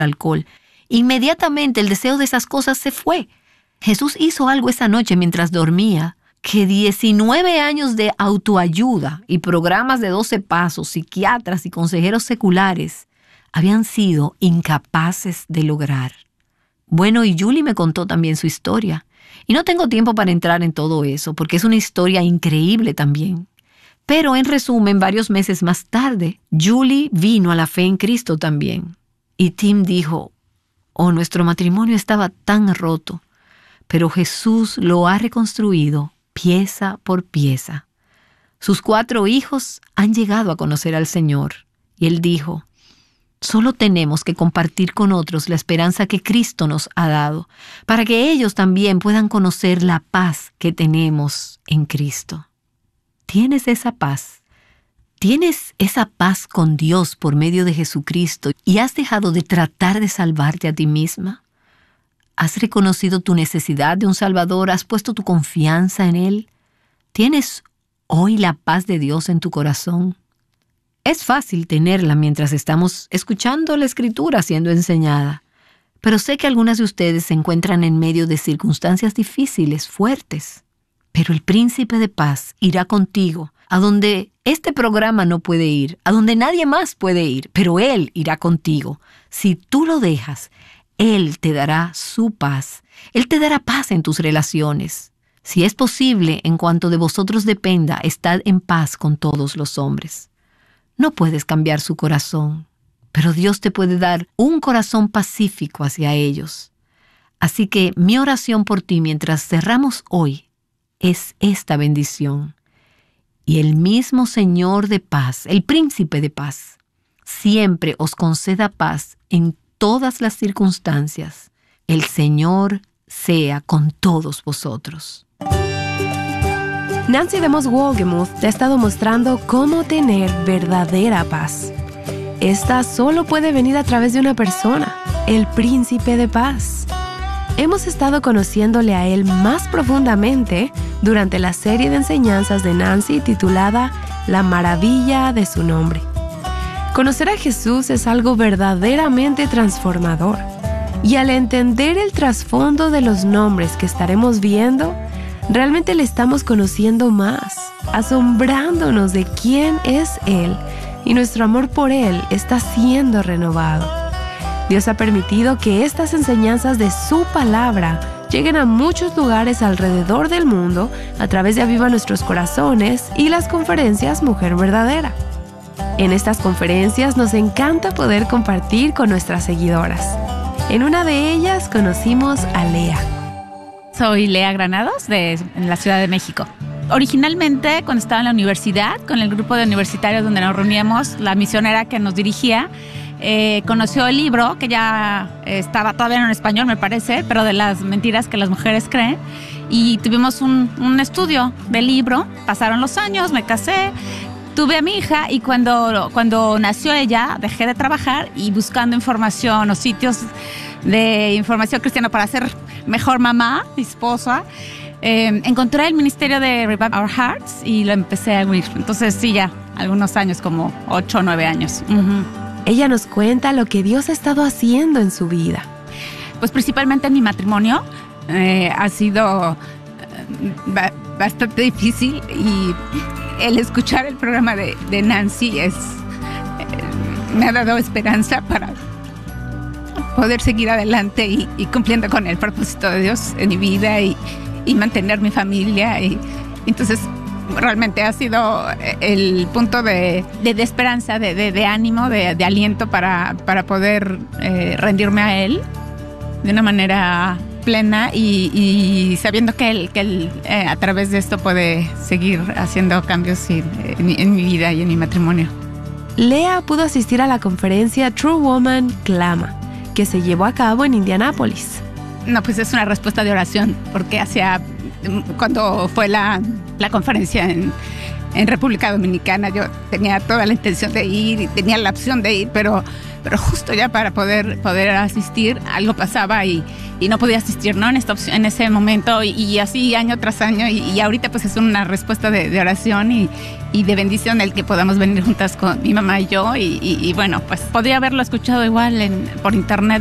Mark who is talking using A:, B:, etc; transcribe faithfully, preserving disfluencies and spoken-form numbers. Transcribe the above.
A: alcohol. Inmediatamente el deseo de esas cosas se fue. Jesús hizo algo esa noche mientras dormía, que diecinueve años de autoayuda y programas de doce pasos, psiquiatras y consejeros seculares habían sido incapaces de lograr. Bueno, y Julie me contó también su historia. Y no tengo tiempo para entrar en todo eso, porque es una historia increíble también. Pero en resumen, varios meses más tarde, Julie vino a la fe en Cristo también. Y Tim dijo, oh, nuestro matrimonio estaba tan roto, pero Jesús lo ha reconstruido pieza por pieza. Sus cuatro hijos han llegado a conocer al Señor. Y él dijo, solo tenemos que compartir con otros la esperanza que Cristo nos ha dado, para que ellos también puedan conocer la paz que tenemos en Cristo. ¿Tienes esa paz? ¿Tienes esa paz con Dios por medio de Jesucristo y has dejado de tratar de salvarte a ti misma? ¿Has reconocido tu necesidad de un Salvador? ¿Has puesto tu confianza en Él? ¿Tienes hoy la paz de Dios en tu corazón? Es fácil tenerla mientras estamos escuchando la Escritura siendo enseñada, pero sé que algunas de ustedes se encuentran en medio de circunstancias difíciles, fuertes. Pero el Príncipe de Paz irá contigo a donde este programa no puede ir, a donde nadie más puede ir, pero Él irá contigo. Si tú lo dejas, Él te dará su paz. Él te dará paz en tus relaciones. Si es posible, en cuanto de vosotros dependa, estad en paz con todos los hombres. No puedes cambiar su corazón, pero Dios te puede dar un corazón pacífico hacia ellos. Así que mi oración por ti mientras cerramos hoy es esta bendición. Y el mismo Señor de paz, el Príncipe de Paz, siempre os conceda paz en todas las circunstancias. El Señor sea con todos vosotros.
B: Nancy DeMoss Wolgemuth te ha estado mostrando cómo tener verdadera paz. Esta solo puede venir a través de una persona, el Príncipe de Paz. Hemos estado conociéndole a él más profundamente durante la serie de enseñanzas de Nancy titulada La maravilla de su nombre. Conocer a Jesús es algo verdaderamente transformador. Y al entender el trasfondo de los nombres que estaremos viendo, realmente le estamos conociendo más, asombrándonos de quién es Él, y nuestro amor por Él está siendo renovado. Dios ha permitido que estas enseñanzas de su palabra lleguen a muchos lugares alrededor del mundo a través de Aviva Nuestros Corazones y las conferencias Mujer Verdadera. En estas conferencias nos encanta poder compartir con nuestras seguidoras. En una de ellas conocimos a Lea.
C: Soy Lea Granados, de en la Ciudad de México. Originalmente, cuando estaba en la universidad, con el grupo de universitarios donde nos reuníamos, la misionera que nos dirigía, eh, conoció el libro, que ya estaba todavía en español, me parece, pero de las mentiras que las mujeres creen. Y tuvimos un, un estudio del libro, pasaron los años, me casé, tuve a mi hija y cuando, cuando nació ella, dejé de trabajar y buscando información o sitios de información cristiana para ser mejor mamá, mi esposa, eh, encontré el ministerio de Revive Our Hearts y lo empecé a oír. Entonces sí, ya algunos años, como ocho o nueve años. Uh-huh.
B: Ella nos cuenta lo que Dios ha estado haciendo en su vida.
C: Pues principalmente en mi matrimonio eh, ha sido eh, bastante difícil y el escuchar el programa de, de Nancy es, eh, me ha dado esperanza para poder seguir adelante y, y cumpliendo con el propósito de Dios en mi vida y, y mantener mi familia. Y, entonces realmente ha sido el punto de, de, de esperanza, de, de, de ánimo, de, de aliento para, para poder eh, rendirme a Él de una manera plena y, y sabiendo que Él, que él eh, a través de esto puede seguir haciendo cambios en, en, en mi vida y en mi matrimonio.
B: Lea pudo asistir a la conferencia True Woman Clama, que se llevó a cabo en Indianápolis.
C: No, pues es una respuesta de oración, porque hacia cuando fue la, la conferencia en, en República Dominicana. Yo tenía toda la intención de ir y tenía la opción de ir, pero, pero justo ya para poder, poder asistir, algo pasaba y, y no podía asistir, ¿no? En esta opción, en ese momento, y, y así año tras año, y, y ahorita pues es una respuesta de, de oración y, y de bendición el que podamos venir juntas con mi mamá y yo, y, y, y bueno, pues podría haberlo escuchado igual en, por internet,